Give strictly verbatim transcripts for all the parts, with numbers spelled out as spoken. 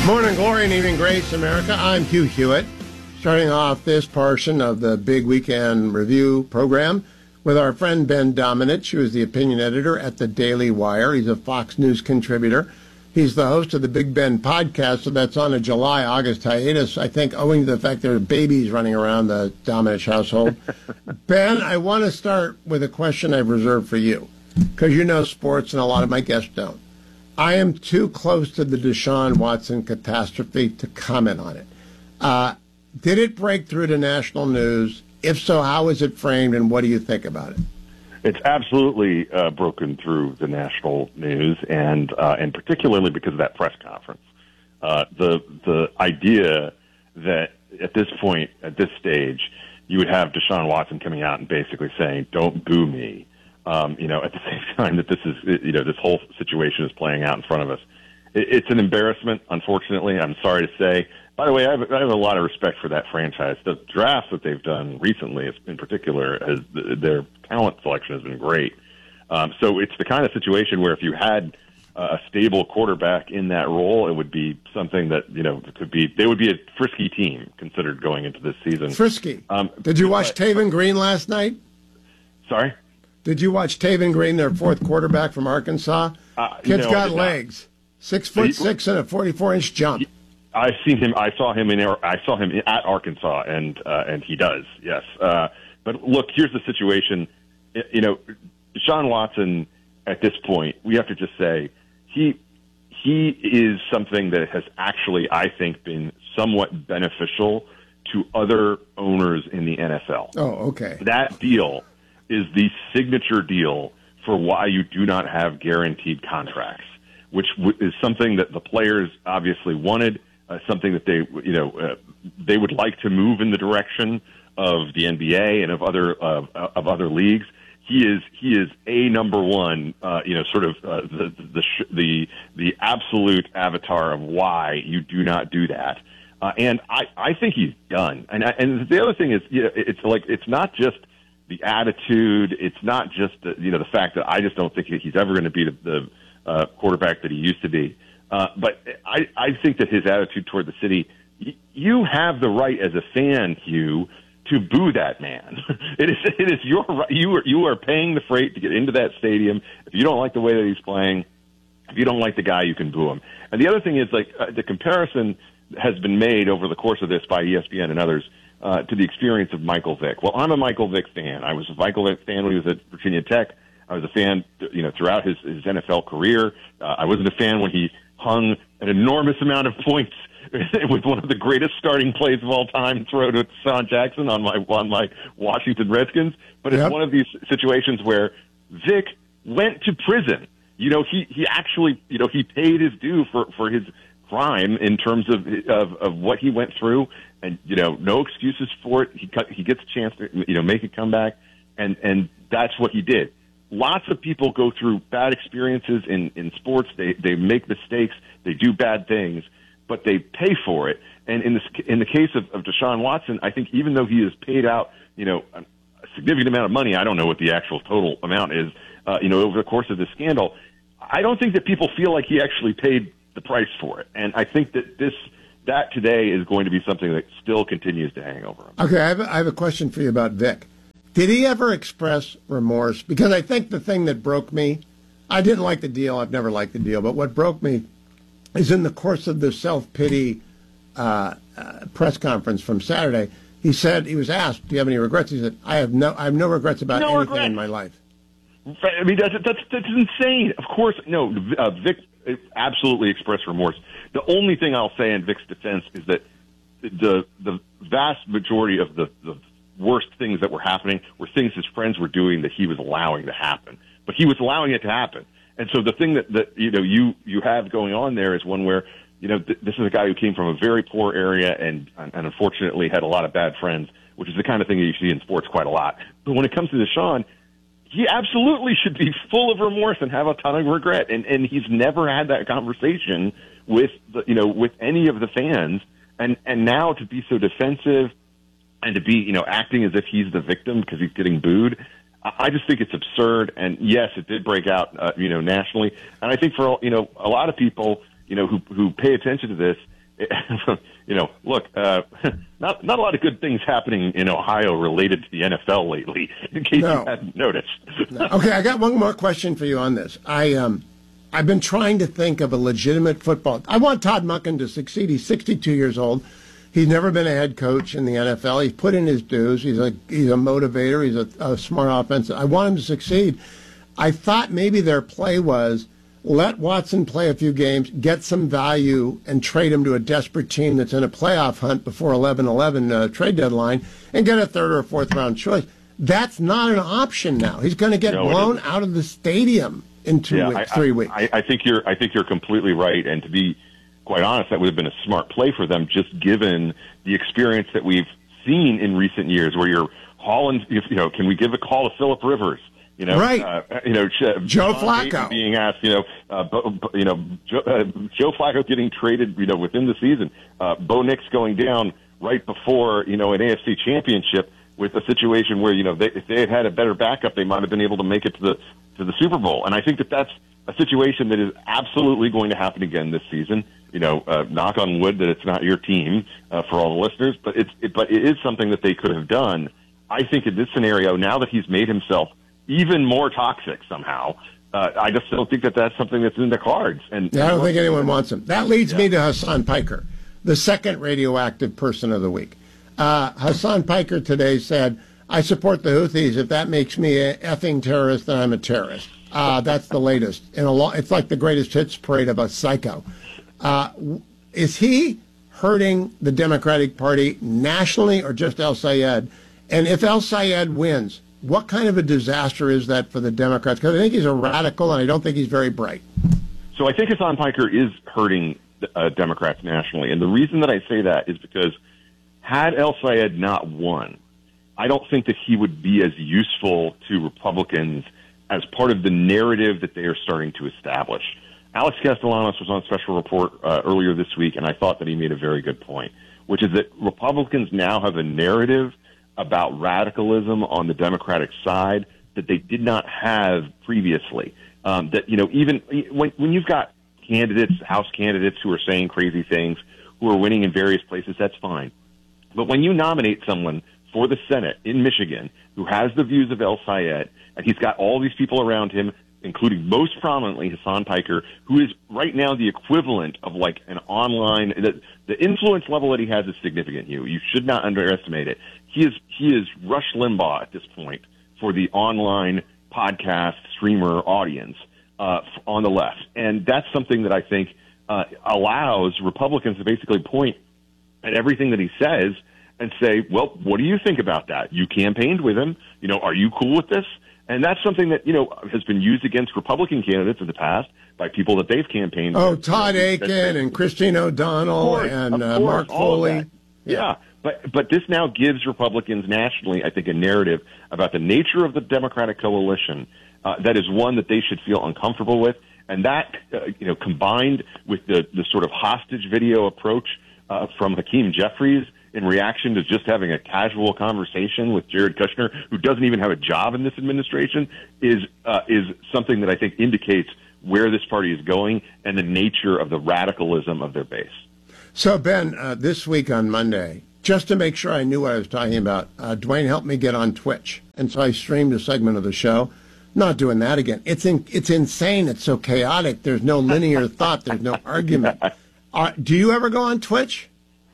Morning glory and evening grace, America. I'm Hugh Hewitt, starting off this portion of the Big Weekend Review program with our friend Ben Domenech, who is the opinion editor at the Daily Wire. He's a Fox News contributor. He's the host of the Big Ben podcast, so that's on a July-August hiatus, I think, owing to the fact there are babies running around the Domenech household. Ben, I want to start with a question I've reserved for you, because you know sports and a lot of my guests don't. I am too close to the Deshaun Watson catastrophe to comment on it. Uh, did it break through to national news? If so, how is it framed, and what do you think about it? It's absolutely uh, broken through the national news, and uh, and particularly because of that press conference. Uh, the the idea that at this point, at this stage, you would have Deshaun Watson coming out and basically saying, "Don't boo me," um, you know, at the same time that this is, you know, this whole situation is playing out in front of us. It, it's an embarrassment, unfortunately. I'm sorry to say. By the way, I have, I have a lot of respect for that franchise. The drafts that they've done recently, in particular, has, their talent selection has been great. Um, so it's the kind of situation where if you had uh, a stable quarterback in that role, it would be something that, you know, could be, they would be a frisky team considered going into this season. Frisky. Um, Did you watch but, Taven Green last night? Sorry? Did you watch Taven Green, their fourth quarterback from Arkansas? Uh, Kid's no, got legs. Six foot six and a forty-four inch jump. I've seen him. I saw him in. I saw him at Arkansas, and uh, and he does. Yes. Uh, but look, here's the situation. You know, Deshaun Watson. At this point, we have to just say he he is something that has actually, I think, been somewhat beneficial to other owners in the N F L. Oh, okay. That deal is the signature deal for why you do not have guaranteed contracts, which w- is something that the players obviously wanted. Uh, something that they, you know, uh, they would like to move in the direction of the N B A and of other uh, of other leagues. He is he is a number one, uh, you know, sort of uh, the the the the absolute avatar of why you do not do that. Uh, and I, I think he's done. And I, and the other thing is, you know, it's like it's not just the attitude. It's not just the, you know, the fact that I just don't think he's ever going to be the, the uh, quarterback that he used to be. Uh, but I, I think that his attitude toward the city, y- you have the right as a fan, Hugh, to boo that man. it is it is your right. You are, you are paying the freight to get into that stadium. If you don't like the way that he's playing, if you don't like the guy, you can boo him. And the other thing is, like, uh, the comparison has been made over the course of this by E S P N and others uh, to the experience of Michael Vick. Well, I'm a Michael Vick fan. I was a Michael Vick fan when he was at Virginia Tech. I was a fan, you know, throughout his, his N F L career. Uh, I wasn't a fan when he hung an enormous amount of points with one of the greatest starting plays of all time, throw to Deshaun Jackson on my on my Washington Redskins. But it's Yep. one of these situations where Vic went to prison. You know, he, he actually, you know, he paid his due for, for his crime in terms of, of of what he went through, and, you know, no excuses for it. He he gets a chance to, you know, make a comeback, and and that's what he did. Lots of people go through bad experiences in, in sports. They they make mistakes. They do bad things, but they pay for it. And in this in the case of, of Deshaun Watson, I think even though he has paid out, you know, a significant amount of money, I don't know what the actual total amount is, uh, you know, over the course of this scandal, I don't think that people feel like he actually paid the price for it. And I think that this that today is going to be something that still continues to hang over him. Okay, I have a, I have a question for you about Vic. Did he ever express remorse? Because I think the thing that broke me, I didn't like the deal. I've never liked the deal. But what broke me is in the course of the self-pity uh, uh, press conference from Saturday, he said, he was asked, do you have any regrets? He said, I have no I have no regrets about no anything regrets. in my life. I mean, that's, that's, that's insane. Of course, no, uh, Vic absolutely expressed remorse. The only thing I'll say in Vic's defense is that the the vast majority of the, the worst things that were happening were things his friends were doing that he was allowing to happen. But he was allowing it to happen. And so the thing that, that you know, you, you have going on there is one where, you know, th- this is a guy who came from a very poor area and, and unfortunately had a lot of bad friends, which is the kind of thing that you see in sports quite a lot. But when it comes to Deshaun, he absolutely should be full of remorse and have a ton of regret. And, and he's never had that conversation with the, you know, with any of the fans. And, and now to be so defensive and to be, you know, acting as if he's the victim because he's getting booed, I just think it's absurd. And yes, it did break out, uh, you know, nationally. And I think for, you know, a lot of people, you know, who, who pay attention to this, you know, look, uh, not not a lot of good things happening in Ohio related to the N F L lately, in case no. you hadn't noticed. No. Okay, I got one more question for you on this. I um, I've been trying to think of a legitimate football. I want Todd Monken to succeed. He's sixty-two years old. He's never been a head coach in the N F L. He's put in his dues. He's a he's a motivator. He's a, a smart offensive. I want him to succeed. I thought maybe their play was let Watson play a few games, get some value, and trade him to a desperate team that's in a playoff hunt before eleven eleven uh, trade deadline, and get a third or a fourth round choice. That's not an option now. He's going to get no, blown out of the stadium in two yeah, weeks, I, three I, weeks. I, I think you're I think you're completely right. And to be quite honest, that would have been a smart play for them, just given the experience that we've seen in recent years, where you're hauling. You know, can we give a call to Phillip Rivers? You know, right. uh, you know, Joe Flacco being asked. You know, uh, Bo, you know, Joe, uh, Joe Flacco getting traded. You know, within the season, uh, Bo Nix going down right before you know an A F C championship, with a situation where you know they, if they had had a better backup, they might have been able to make it to the to the Super Bowl. And I think that that's a situation that is absolutely going to happen again this season. You know, uh, knock on wood that it's not your team uh, for all the listeners, but it's it, but it is something that they could have done. I think in this scenario, now that he's made himself even more toxic somehow, uh, I just don't think that that's something that's in the cards. And yeah, I don't think anyone wants him. That leads yeah. me to Hassan Piker, the second radioactive person of the week. Uh, Hassan Piker today said, I support the Houthis. If that makes me an effing terrorist, then I'm a terrorist. Uh, that's the latest. In a lo- it's like the greatest hits parade of a psycho. Uh, is he hurting the Democratic Party nationally or just El Sayed? And if El Sayed wins, what kind of a disaster is that for the Democrats? Because I think he's a radical, and I don't think he's very bright. So I think Hassan Piker is hurting uh, Democrats nationally. And the reason that I say that is because had El Sayed not won, I don't think that he would be as useful to Republicans as part of the narrative that they are starting to establish. Alex Castellanos was on Special Report uh, earlier this week, and I thought that he made a very good point, which is that Republicans now have a narrative about radicalism on the Democratic side that they did not have previously. Um, that, you know, even when, when you've got candidates, House candidates who are saying crazy things, who are winning in various places, that's fine. But when you nominate someone for the Senate in Michigan who has the views of El Sayed, and he's got all these people around him, including most prominently Hassan Piker, who is right now the equivalent of like an online, the, the influence level that he has is significant, Hugh. You should not underestimate it. He is, he is Rush Limbaugh at this point for the online podcast streamer audience uh, on the left. And that's something that I think uh, allows Republicans to basically point at everything that he says and say, well, what do you think about that? You campaigned with him. You know, are you cool with this? And that's something that, you know, has been used against Republican candidates in the past by people that they've campaigned oh, with. Oh, Todd Aiken and Christine O'Donnell course, and uh, course, Mark Foley. Yeah. yeah. But but this now gives Republicans nationally, I think, a narrative about the nature of the Democratic coalition uh, that is one that they should feel uncomfortable with. And that, uh, you know, combined with the, the sort of hostage video approach uh, from Hakeem Jeffries in reaction to just having a casual conversation with Jared Kushner, who doesn't even have a job in this administration, is uh, is something that I think indicates where this party is going and the nature of the radicalism of their base. So, Ben, uh, this week on Monday, just to make sure I knew what I was talking about, uh, Dwayne helped me get on Twitch, and so I streamed a segment of the show. Not doing that again. It's in, it's insane. It's so chaotic. There's no linear thought. There's no argument. Uh, do you ever go on Twitch?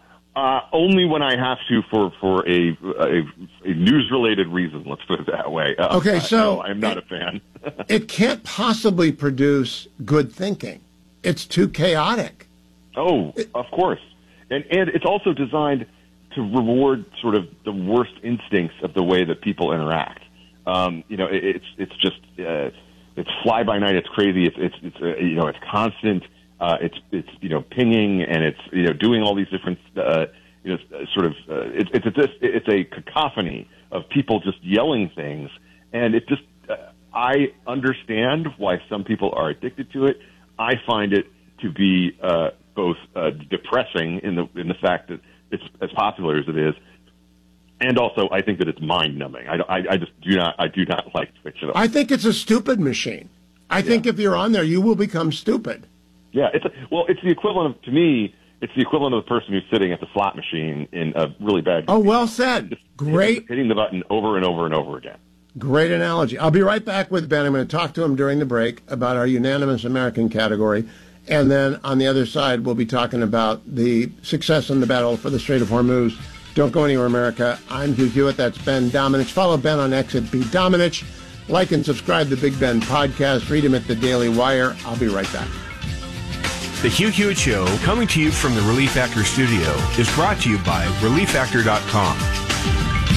Uh, only when I have to for, for a, a, a news-related reason, let's put it that way. Uh, okay, so... No, I'm not it, a fan. It can't possibly produce good thinking. It's too chaotic. Oh, it, of course. And and it's also designed to reward sort of the worst instincts of the way that people interact. Um, you know, it, it's it's just... Uh, it's fly-by-night. It's crazy. It's, it's, it's uh, you know, it's constant... Uh, it's it's you know pinging and it's you know doing all these different uh, you know sort of uh, it's it's it's it's a cacophony of people just yelling things, and it just uh, I understand why some people are addicted to it. I find it to be uh, both uh, depressing in the in the fact that it's as popular as it is, and also I think that it's mind numbing. I, I I just do not I do not like Twitch at all. I think it's a stupid machine. I yeah. think if you're on there, you will become stupid. Yeah, it's a, well, it's the equivalent of, to me, it's the equivalent of the person who's sitting at the slot machine in a really bad. Oh, well said. Just Great. Hitting the button over and over and over again. Great analogy. I'll be right back with Ben. I'm going to talk to him during the break about our unanimous American category. And then on the other side, we'll be talking about the success in the battle for the Strait of Hormuz. Don't go anywhere, America. I'm Hugh Hewitt. That's Ben Domenech. Follow Ben on X at B Domenech. Like and subscribe to the Big Ben podcast. Read him at the Daily Wire. I'll be right back. The Hugh Hewitt Show, coming to you from the Relief Factor studio, is brought to you by relief factor dot com.